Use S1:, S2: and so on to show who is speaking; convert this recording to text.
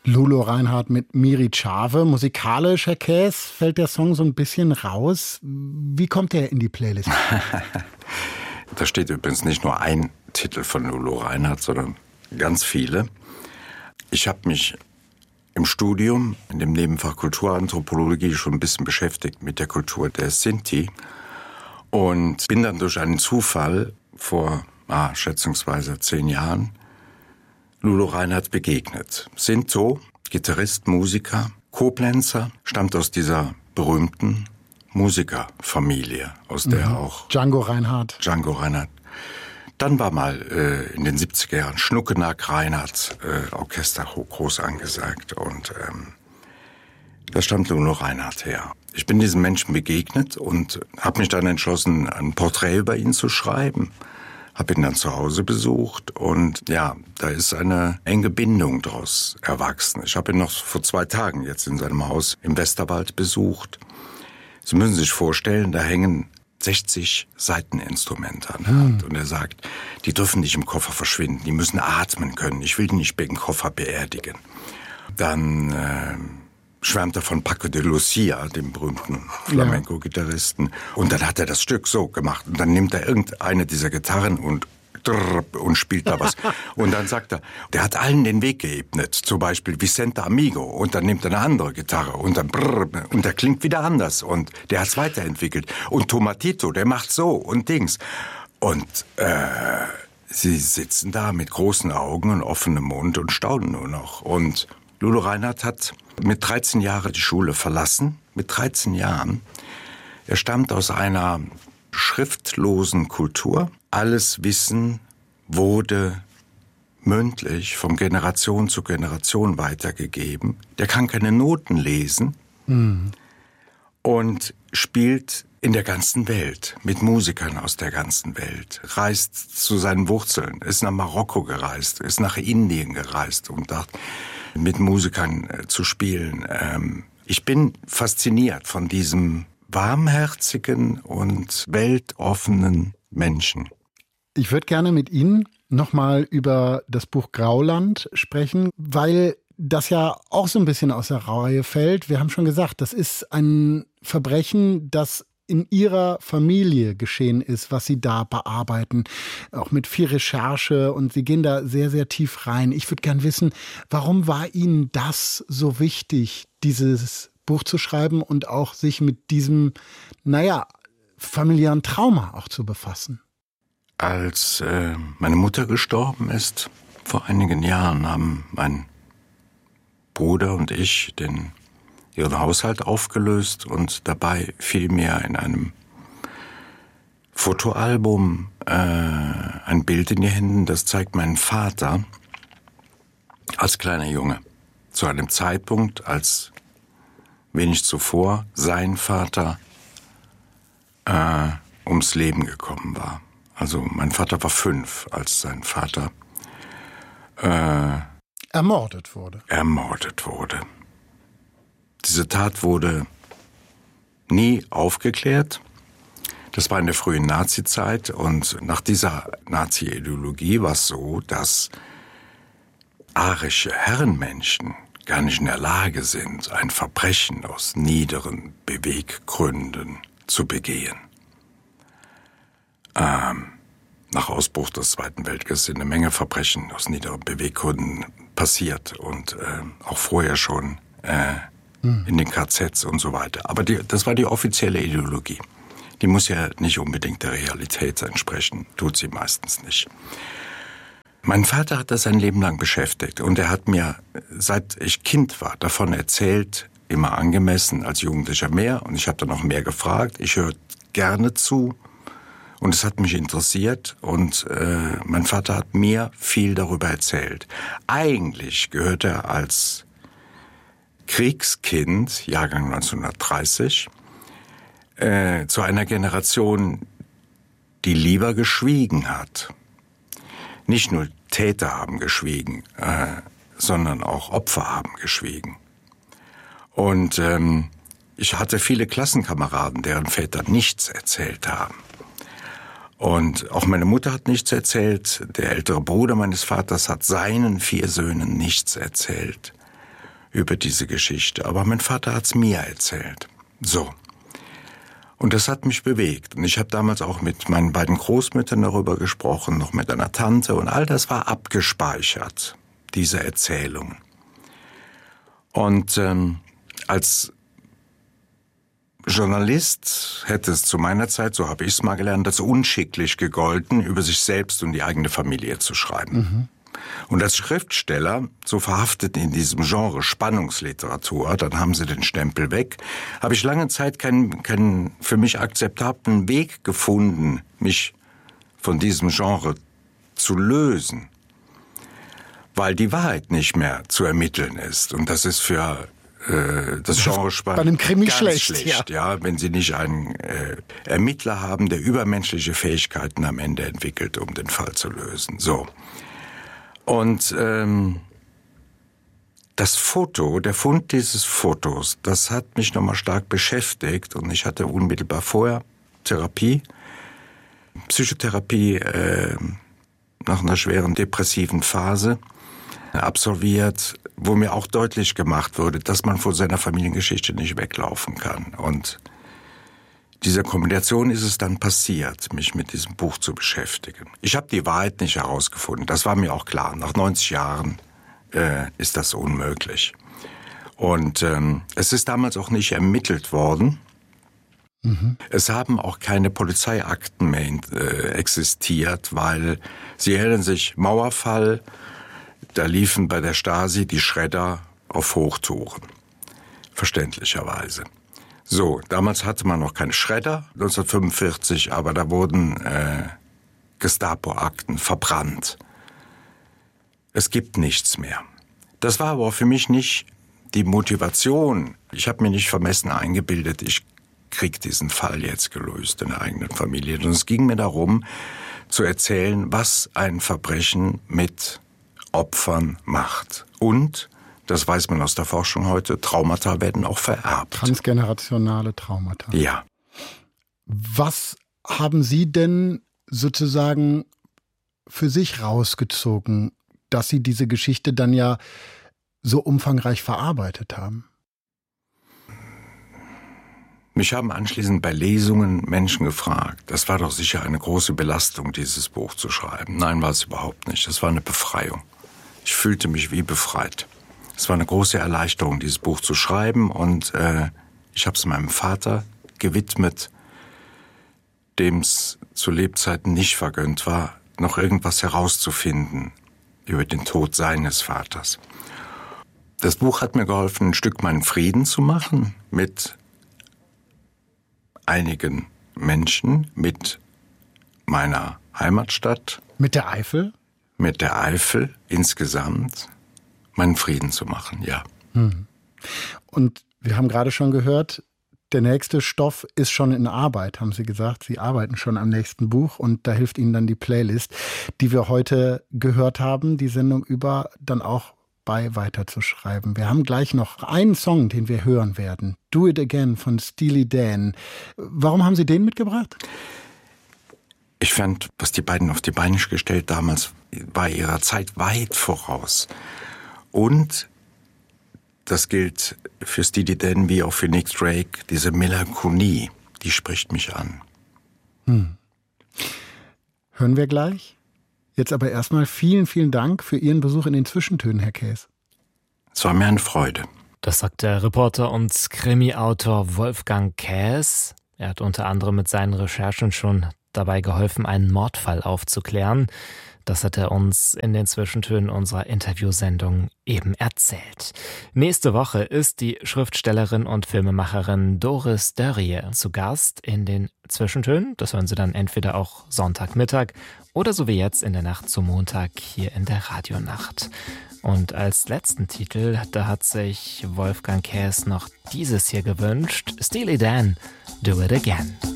S1: Lulu Reinhardt mit Miri Tschave. Musikalisch, Herr Käs, fällt der Song so ein bisschen raus. Wie kommt der in die Playlist?
S2: Da steht übrigens nicht nur ein Titel von Lulu Reinhardt, sondern ganz viele. Ich habe mich im Studium, in dem Nebenfach Kulturanthropologie, schon ein bisschen beschäftigt mit der Kultur der Sinti und bin dann durch einen Zufall vor schätzungsweise 10 Jahren Lulu Reinhardt begegnet. Sinto, Gitarrist, Musiker, Koblenzer, stammt aus dieser berühmten Musikerfamilie, aus der auch
S1: Django Reinhardt.
S2: Dann war mal in den 70er Jahren Schnuckenack Reinhardt Orchester groß angesagt und da stammt Lulu Reinhardt her. Ich bin diesem Menschen begegnet und habe mich dann entschlossen, ein Porträt über ihn zu schreiben. Habe ihn dann zu Hause besucht und ja, da ist eine enge Bindung daraus erwachsen. Ich habe ihn noch vor 2 Tagen jetzt in seinem Haus im Westerwald besucht. Sie müssen sich vorstellen, da hängen 60 Saiteninstrumente an der Hand. Und er sagt, die dürfen nicht im Koffer verschwinden, die müssen atmen können. Ich will die nicht wegen Koffer beerdigen. Dann schwärmt er von Paco de Lucia, dem berühmten Flamenco-Gitarristen. Und dann hat er das Stück so gemacht. Und dann nimmt er irgendeine dieser Gitarren und spielt da was. Und dann sagt er, der hat allen den Weg geebnet. Zum Beispiel Vicente Amigo. Und dann nimmt er eine andere Gitarre. Und dann und der klingt wieder anders. Und der hat's weiterentwickelt. Und Tomatito, der macht so und Dings. Und sie sitzen da mit großen Augen und offenem Mund und staunen nur noch. Und Lulu Reinhardt hat mit 13 Jahren die Schule verlassen. Mit 13 Jahren. Er stammt aus einer schriftlosen Kultur. Alles Wissen wurde mündlich von Generation zu Generation weitergegeben. Der kann keine Noten lesen und spielt in der ganzen Welt, mit Musikern aus der ganzen Welt, reist zu seinen Wurzeln, ist nach Marokko gereist, ist nach Indien gereist, um dort mit Musikern zu spielen. Ich bin fasziniert von diesem warmherzigen und weltoffenen Menschen.
S1: Ich würde gerne mit Ihnen nochmal über das Buch Grauland sprechen, weil das ja auch so ein bisschen aus der Reihe fällt. Wir haben schon gesagt, das ist ein Verbrechen, das in Ihrer Familie geschehen ist, was Sie da bearbeiten, auch mit viel Recherche, und Sie gehen da sehr, sehr tief rein. Ich würde gern wissen, warum war Ihnen das so wichtig, dieses Buch zu schreiben und auch sich mit diesem, familiären Trauma auch zu befassen?
S2: Als meine Mutter gestorben ist, vor einigen Jahren, haben mein Bruder und ich ihren Haushalt aufgelöst und dabei fiel mir in einem Fotoalbum ein Bild in die Hände, das zeigt meinen Vater als kleiner Junge. Zu einem Zeitpunkt, als wenig zuvor sein Vater ums Leben gekommen war. Also mein Vater war 5, als sein Vater
S1: ermordet wurde.
S2: Diese Tat wurde nie aufgeklärt. Das war in der frühen Nazi-Zeit und nach dieser Nazi-Ideologie war es so, dass arische Herrenmenschen gar nicht in der Lage sind, ein Verbrechen aus niederen Beweggründen zu begehen. Nach Ausbruch des Zweiten Weltkriegs sind eine Menge Verbrechen aus niederen Beweggründen passiert und auch vorher schon in den KZs und so weiter. Aber das war die offizielle Ideologie. Die muss ja nicht unbedingt der Realität entsprechen, tut sie meistens nicht. Mein Vater hat das sein Leben lang beschäftigt und er hat mir, seit ich Kind war, davon erzählt, immer angemessen, als Jugendlicher mehr, und ich habe dann noch mehr gefragt. Ich höre gerne zu und es hat mich interessiert und mein Vater hat mir viel darüber erzählt. Eigentlich gehört er als Kriegskind, Jahrgang 1930, zu einer Generation, die lieber geschwiegen hat. Nicht nur Täter haben geschwiegen, sondern auch Opfer haben geschwiegen. Und ich hatte viele Klassenkameraden, deren Väter nichts erzählt haben. Und auch meine Mutter hat nichts erzählt. Der ältere Bruder meines Vaters hat seinen 4 Söhnen nichts erzählt. über diese Geschichte. Aber mein Vater hat's mir erzählt. So. Und das hat mich bewegt. Und ich habe damals auch mit meinen beiden Großmüttern darüber gesprochen, noch mit einer Tante. Und all das war abgespeichert, diese Erzählung. Und als Journalist hätte es zu meiner Zeit, so habe ich es mal gelernt, als unschicklich gegolten, über sich selbst und die eigene Familie zu schreiben. Mhm. Und als Schriftsteller, so verhaftet in diesem Genre Spannungsliteratur, dann haben sie den Stempel weg, habe ich lange Zeit keinen für mich akzeptablen Weg gefunden, mich von diesem Genre zu lösen. Weil die Wahrheit nicht mehr zu ermitteln ist. Und das ist für das Genre
S1: bei einem Krimi
S2: ganz
S1: schlecht,
S2: ja, wenn Sie nicht einen Ermittler haben, der übermenschliche Fähigkeiten am Ende entwickelt, um den Fall zu lösen. So. Und das Foto, der Fund dieses Fotos, das hat mich nochmal stark beschäftigt und ich hatte unmittelbar vorher Psychotherapie nach einer schweren depressiven Phase absolviert, wo mir auch deutlich gemacht wurde, dass man von seiner Familiengeschichte nicht weglaufen kann. Und dieser Kombination ist es dann passiert, mich mit diesem Buch zu beschäftigen. Ich habe die Wahrheit nicht herausgefunden, das war mir auch klar. Nach 90 Jahren ist das unmöglich. Und es ist damals auch nicht ermittelt worden. Mhm. Es haben auch keine Polizeiakten mehr existiert, weil Sie erinnern sich, Mauerfall, da liefen bei der Stasi die Schredder auf Hochtouren. Verständlicherweise. So, damals hatte man noch keine Schredder, 1945, aber da wurden Gestapo-Akten verbrannt. Es gibt nichts mehr. Das war aber für mich nicht die Motivation. Ich habe mir nicht vermessen eingebildet, ich krieg diesen Fall jetzt gelöst in der eigenen Familie. Und es ging mir darum, zu erzählen, was ein Verbrechen mit Opfern macht. Und, das weiß man aus der Forschung heute, Traumata werden auch vererbt.
S1: Transgenerationale Traumata.
S2: Ja.
S1: Was haben Sie denn sozusagen für sich rausgezogen, dass Sie diese Geschichte dann ja so umfangreich verarbeitet haben?
S2: Mich haben anschließend bei Lesungen Menschen gefragt, das war doch sicher eine große Belastung, dieses Buch zu schreiben. Nein, war es überhaupt nicht. Das war eine Befreiung. Ich fühlte mich wie befreit. Es war eine große Erleichterung, dieses Buch zu schreiben. Und ich habe es meinem Vater gewidmet, dem es zu Lebzeiten nicht vergönnt war, noch irgendwas herauszufinden über den Tod seines Vaters. Das Buch hat mir geholfen, ein Stück meinen Frieden zu machen mit einigen Menschen, mit meiner Heimatstadt.
S1: Mit der Eifel?
S2: Mit der Eifel insgesamt meinen Frieden zu machen, ja.
S1: Und wir haben gerade schon gehört, der nächste Stoff ist schon in Arbeit, haben Sie gesagt. Sie arbeiten schon am nächsten Buch und da hilft Ihnen dann die Playlist, die wir heute gehört haben, die Sendung über, dann auch bei weiterzuschreiben. Wir haben gleich noch einen Song, den wir hören werden. Do It Again von Steely Dan. Warum haben Sie den mitgebracht?
S2: Ich fand, was die beiden auf die Beine gestellt damals, war ihrer Zeit weit voraus. Und das gilt für Steely Dan wie auch für Nick Drake, diese Melancholie, die spricht mich an.
S1: Hören wir gleich. Jetzt aber erstmal vielen, vielen Dank für Ihren Besuch in den Zwischentönen, Herr Käs.
S2: Es war mir eine Freude.
S3: Das sagt der Reporter und Krimi-Autor Wolfgang Käs. Er hat unter anderem mit seinen Recherchen schon dabei geholfen, einen Mordfall aufzuklären. Das hat er uns in den Zwischentönen unserer Interviewsendung eben erzählt. Nächste Woche ist die Schriftstellerin und Filmemacherin Doris Dörrie zu Gast in den Zwischentönen. Das hören Sie dann entweder auch Sonntagmittag oder so wie jetzt in der Nacht zum Montag hier in der Radionacht. Und als letzten Titel, da hat sich Wolfgang Käs noch dieses hier gewünscht. Steely Dan, Do It Again.